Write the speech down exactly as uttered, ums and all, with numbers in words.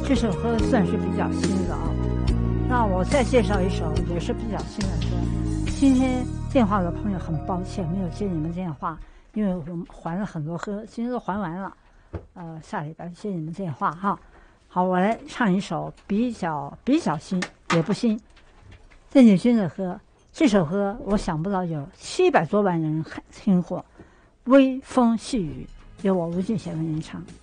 这首歌算是比较新的啊。那我再介绍一首也是比较新的歌。今天电话的朋友很抱歉没有接你们电话，因为我们还了很多歌，今天都还完了。呃，下礼拜接你们电话哈。好，我来唱一首比较比较新，也不新，邓丽君的歌。这首歌我想不到有七百多万人听过，《微风细雨》由我吴俊贤为您唱。